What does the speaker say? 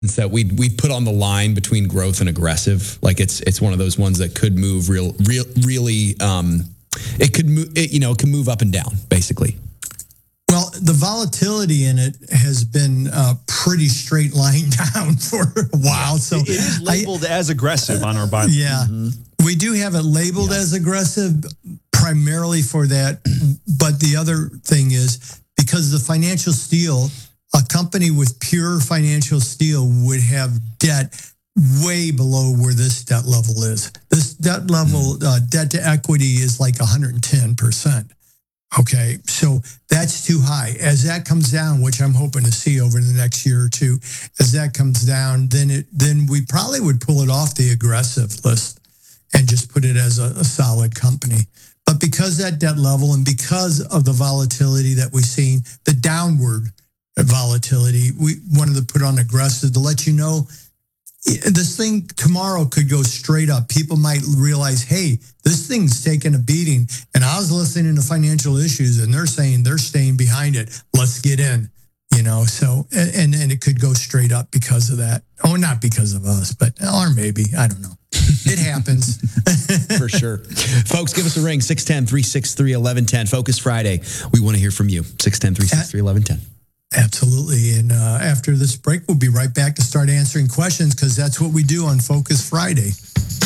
that we put on the line between growth and aggressive. Like it's one of those ones that could move really. It could move. It can move up and down basically. Well, the volatility in it has been pretty straight line down for a while. So it is labeled as aggressive on our Bible. Yeah, we do have it labeled as aggressive primarily for that. But the other thing is because the financial steel, a company with pure financial steel would have debt way below where this debt level is. This debt level, debt to equity is like 110%. Okay, so that's too high. As that comes down, which I'm hoping to see over the next year or two, as that comes down, then we probably would pull it off the aggressive list and just put it as a solid company. But because that debt level and because of the volatility that we've seen, the downward volatility, we wanted to put on aggressive to let you know this thing tomorrow could go straight up. People might realize, hey, this thing's taking a beating. And I was listening to Financial Issues and they're saying they're staying behind it. Let's get in, so, and it could go straight up because of that. Oh, not because of us, but, or maybe, I don't know. It happens. For sure. Folks, give us a ring, 610-363-1110. Focus Friday. We want to hear from you, 610-363-1110. Absolutely. And after this break, we'll be right back to start answering questions because that's what we do on Focus Friday.